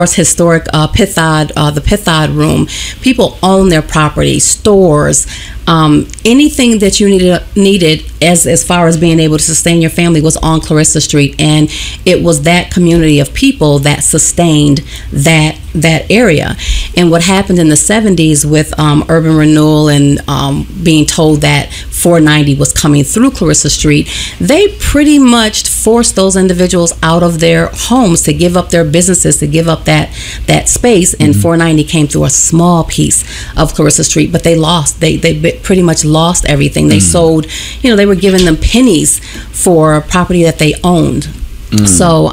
historic Pythod, the Pythod Room. People own their property, stores, anything that you needed as far as being able to sustain your family was on Clarissa Street, and it was that community of people that sustained that area. And what happened in the 70s with urban renewal and being told that 490 was coming through Clarissa Street, they pretty much forced those individuals out of their homes to give up their businesses, to give up that space. And 490 came through a small piece of Clarissa Street, but they lost. They pretty much lost everything. They sold, they were giving them pennies for property that they owned. So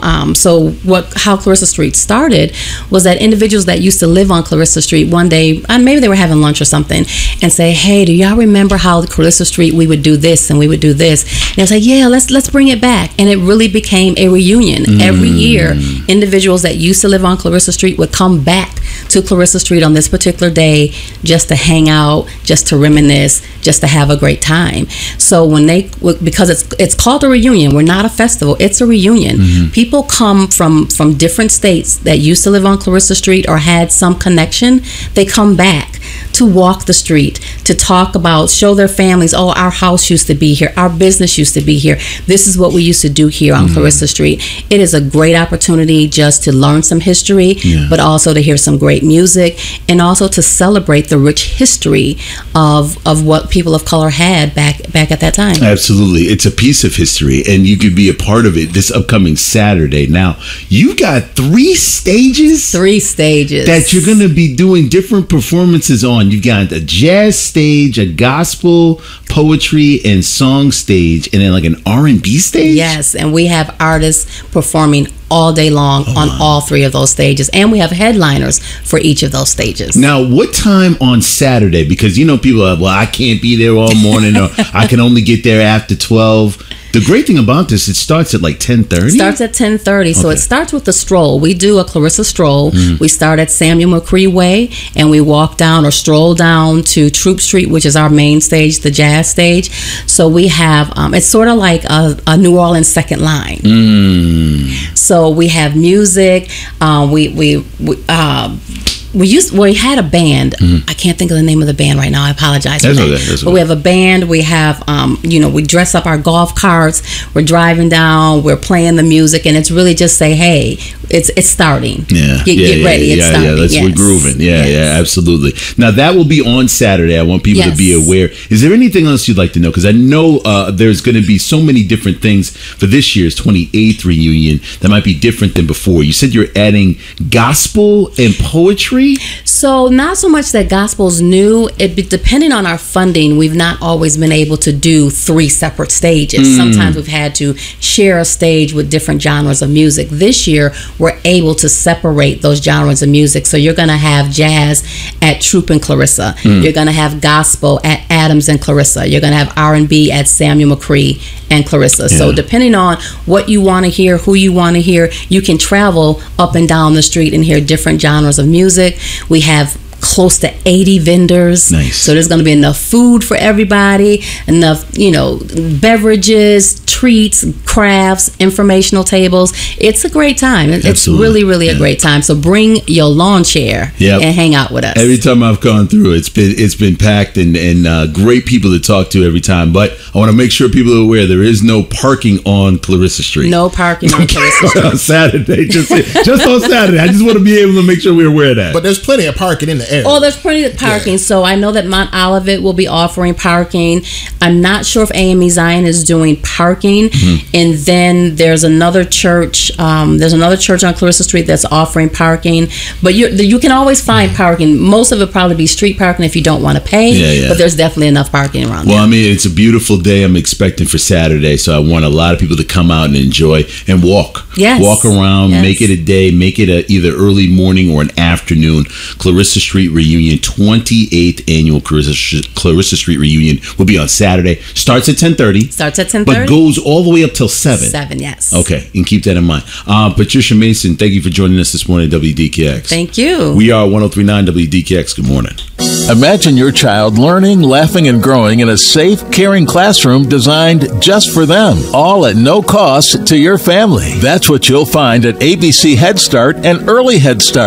how Clarissa Street started was that individuals that used to live on Clarissa Street one day, maybe they were having lunch or something, and say, "Hey, do y'all remember how Clarissa Street we would do this and we would do this?" And they was like, "Yeah, let's bring it back." And it really became a reunion. Every year, individuals that used to live on Clarissa Street would come back to Clarissa Street on this particular day just to hang out, just to reminisce, just to have a great time. So because it's called a reunion, we're not a festival, it's a reunion. People come from different states that used to live on Clarissa Street or had some connection. They come back to walk the street, to talk about, show their families, "Oh, our house used to be here, our business used to be here, this is what we used to do here on Clarissa Street." It is a great opportunity just to learn some history, but also to hear some great music, and also to celebrate the rich history of what people of color had back at that time. Absolutely. It's a piece of history, and you could be a part of it this upcoming Saturday. Now, you got 3 stages? 3 stages. That you're going to be doing different performances on. You've got a jazz stage, a gospel, poetry, and song stage, and then like an R&B stage? Yes, and we have artists performing all day long on all 3 of those stages, and we have headliners for each of those stages. Now, what time on Saturday? Because people are, "Well, I can't be there all morning," or "I can only get there after 12." The great thing about this, it starts at like 10:30? It starts at 10:30. So it starts with the stroll. We do a Clarissa stroll. We start at Samuel McCree Way, and we walk down or stroll down to Troop Street, which is our main stage, the jazz stage. So we have, it's sort of like a New Orleans second line. So we have music. We had a band. I can't think of the name of the band right now. I apologize for that. But we have a band. We have, we dress up our golf carts. We're driving down. We're playing the music, and it's really just say, "Hey, it's starting. Get ready. It's starting." We're grooving. Absolutely. Now that will be on Saturday. I want people to be aware. Is there anything else you'd like to know? Because I know there's going to be so many different things for this year's 28th reunion that might be different than before. You said you're adding gospel and poetry. So not so much that gospel's new. Depending on our funding, we've not always been able to do 3 separate stages. Sometimes we've had to share a stage with different genres of music. This year, we're able to separate those genres of music. So you're going to have jazz at Troop and Clarissa. You're going to have gospel at Adams and Clarissa. You're going to have R&B at Samuel McCree and Clarissa. So depending on what you want to hear, who you want to hear, you can travel up and down the street and hear different genres of music. We have close to 80 vendors. Nice. So there's going to be enough food for everybody, enough, beverages, treats, crafts, informational tables. It's a great time. It's really, really a great time. So bring your lawn chair and hang out with us. Every time I've gone through, it's been packed and great people to talk to every time. But I want to make sure people are aware there is no parking on Clarissa Street. No parking on Clarissa Street. On Saturday. Just on Saturday. I just want to be able to make sure we're aware of that. But there's plenty of parking in the area. Oh, there's plenty of parking. Yeah. So I know that Mount Olivet will be offering parking. I'm not sure if AME Zion is doing parking. And then there's another church. There's another church on Clarissa Street that's offering parking. But you can always find parking. Most of it probably be street parking if you don't want to pay. But there's definitely enough parking around there. Well, I mean, it's a beautiful day I'm expecting for Saturday. So I want a lot of people to come out and enjoy and walk. Yes. Walk around, make it a day, make it either early morning or an afternoon. Clarissa Street Reunion, 28th annual Clarissa Street Reunion will be on Saturday. Starts at 10:30. Starts at 10:30. But goes all the way up till 7. 7, yes. Okay, and keep that in mind. Patricia Mason, thank you for joining us this morning at WDKX. Thank you. We are 103.9 WDKX. Good morning. Imagine your child learning, laughing, and growing in a safe, caring classroom designed just for them, all at no cost to your family. That's what you'll find at ABC Head Start and Early Head Start.